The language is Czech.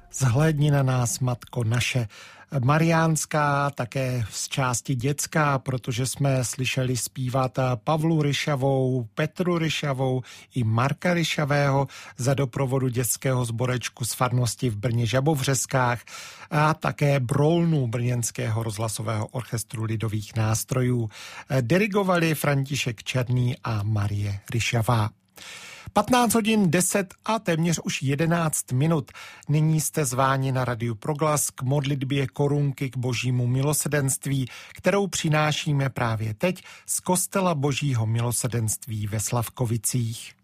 Zhlédni na nás, Matko naše. Mariánská, také z části dětská, protože jsme slyšeli zpívat Pavlu Ryšavou, Petru Ryšavou i Marka Ryšavého za doprovodu dětského sborečku z farnosti v Brně Žabovřeskách a také Brolnu brněnského rozhlasového orchestru lidových nástrojů. Dirigovali František Černý a Marie Ryšavá. 15 hodin 10 a téměř už 11 minut. Nyní jste zváni na Radiu Proglas k modlitbě korunky k Božímu milosedenství, kterou přinášíme právě teď z kostela Božího milosedenství ve Slavkovicích.